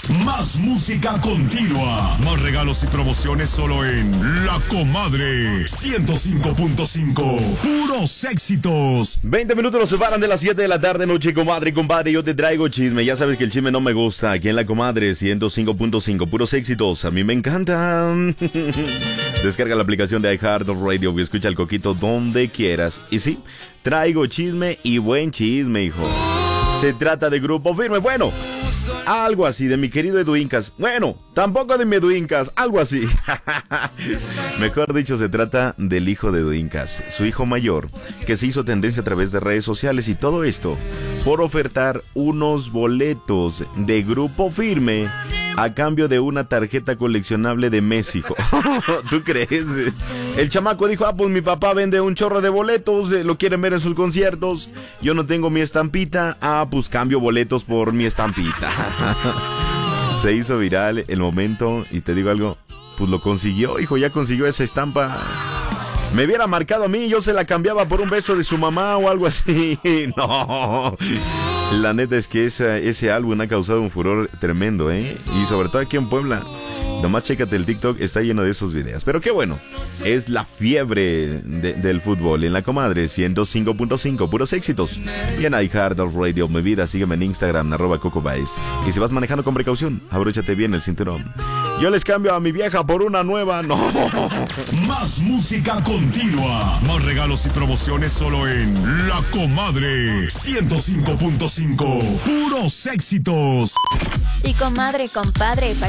Más música continua. Más regalos y promociones solo en La Comadre 105.5. Puros éxitos. 20 minutos nos separan de las 7 de la tarde, noche, comadre y compadre. Yo te traigo chisme. Ya sabes que el chisme no me gusta. Aquí en La Comadre 105.5. Puros éxitos. A mí me encantan. Descarga la aplicación de iHeartRadio y escucha el coquito donde quieras. Y sí, traigo chisme y buen chisme, hijo. Se trata de Grupo Firme. Bueno, algo así, de mi querido Eduincas. Bueno, tampoco de mi Eduincas, algo así. Mejor dicho, se trata del hijo de Eduincas, su hijo mayor, que se hizo tendencia a través de redes sociales, y todo esto por ofertar unos boletos de Grupo Firme a cambio de una tarjeta coleccionable de México. ¿Tú crees? El chamaco dijo, pues mi papá vende un chorro de boletos, lo quieren ver en sus conciertos, yo no tengo mi estampita, pues cambio boletos por mi estampita. Se hizo viral el momento, y te digo algo, pues lo consiguió, hijo, ya consiguió esa estampa. Me hubiera marcado a mí, yo se la cambiaba por un beso de su mamá o algo así. No. La neta es que ese álbum ha causado un furor tremendo, ¿eh? Y sobre todo aquí en Puebla. Nomás chécate el TikTok, está lleno de esos videos. Pero qué bueno, es la fiebre del fútbol en La Comadre 105.5, puros éxitos. Y en iHeartRadio, mi vida, sígueme en Instagram, @CocoBaez. Y si vas manejando con precaución, abróchate bien el cinturón. Yo les cambio a mi vieja por una nueva, no. Más música continua. Más regalos y promociones solo en La Comadre 105.5. Puros éxitos. Y comadre, compadre, para